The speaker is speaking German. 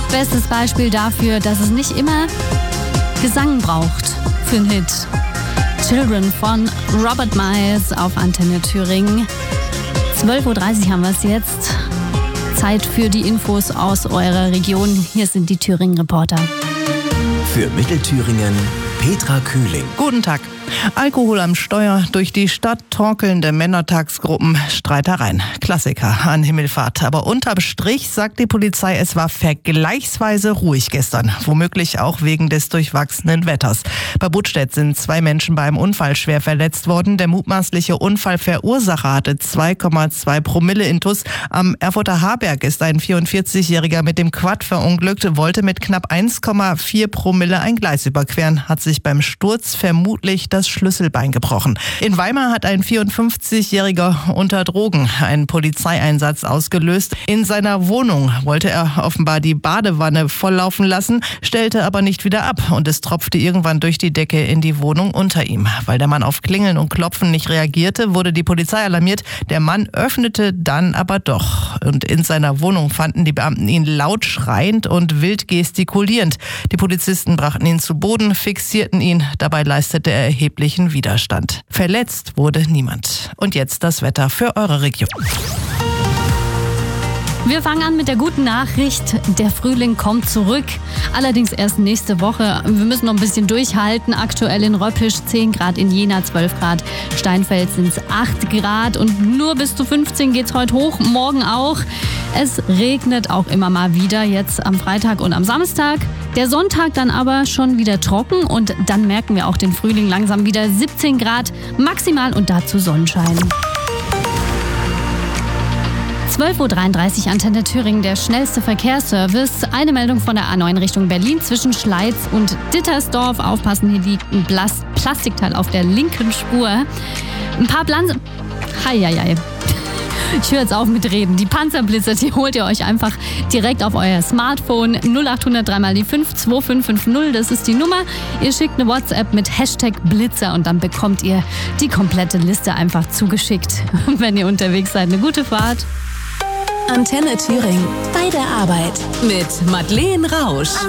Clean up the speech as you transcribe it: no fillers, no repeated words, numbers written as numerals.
Bestes Beispiel dafür, dass es nicht immer Gesang braucht für einen Hit. Children von Robert Miles auf Antenne Thüringen. 12.30 Uhr haben wir es jetzt. Zeit für die Infos aus eurer Region. Hier sind die Thüringen-Reporter. Für Mittelthüringen Petra Kühling. Guten Tag. Alkohol am Steuer, durch die Stadt torkelnde Männertagsgruppen, Streitereien. Klassiker an Himmelfahrt. Aber unterm Strich sagt die Polizei, es war vergleichsweise ruhig gestern. Womöglich auch wegen des durchwachsenen Wetters. Bei Budstedt sind 2 Menschen bei einem Unfall schwer verletzt worden. Der mutmaßliche Unfallverursacher hatte 2,2 Promille Intus. Am Erfurter Harberg ist ein 44-Jähriger mit dem Quad verunglückt, wollte mit knapp 1,4 Promille ein Gleis überqueren, hat sich beim Sturz vermutlich das Schlüsselbein gebrochen. In Weimar hat ein 54-Jähriger unter Drogen einen Polizeieinsatz ausgelöst. In seiner Wohnung wollte er offenbar die Badewanne volllaufen lassen, stellte aber nicht wieder ab und es tropfte irgendwann durch die Decke in die Wohnung unter ihm. Weil der Mann auf Klingeln und Klopfen nicht reagierte, wurde die Polizei alarmiert. Der Mann öffnete dann aber doch. Und in seiner Wohnung fanden die Beamten ihn laut schreiend und wild gestikulierend. Die Polizisten brachten ihn zu Boden, fixierten ihn. Dabei leistete er erheblichen Widerstand. Verletzt wurde niemand. Und jetzt das Wetter für eure Region. Wir fangen an mit der guten Nachricht. Der Frühling kommt zurück. Allerdings erst nächste Woche. Wir müssen noch ein bisschen durchhalten. Aktuell in Röppisch 10 Grad, in Jena 12 Grad. Steinfeld sind es 8 Grad. Und nur bis zu 15 geht's heute hoch. Morgen auch. Es regnet auch immer mal wieder. Jetzt am Freitag und am Samstag. Der Sonntag dann aber schon wieder trocken. Und dann merken wir auch den Frühling langsam wieder. 17 Grad maximal und dazu Sonnenschein. 12.33 Uhr, Antenne Thüringen, der schnellste Verkehrsservice. Eine Meldung von der A9 Richtung Berlin zwischen Schleiz und Dittersdorf. Aufpassen, hier liegt ein Plastikteil auf der linken Spur. Ein paar Heieiei. Ich höre jetzt auf mit Reden. Die Panzerblitzer, die holt ihr euch einfach direkt auf euer Smartphone. 0800 3 mal die 5 2550, das ist die Nummer. Ihr schickt eine WhatsApp mit Hashtag Blitzer und dann bekommt ihr die komplette Liste einfach zugeschickt. Und wenn ihr unterwegs seid, eine gute Fahrt. Antenne Thüringen. Bei der Arbeit. Mit Madeleine Rausch.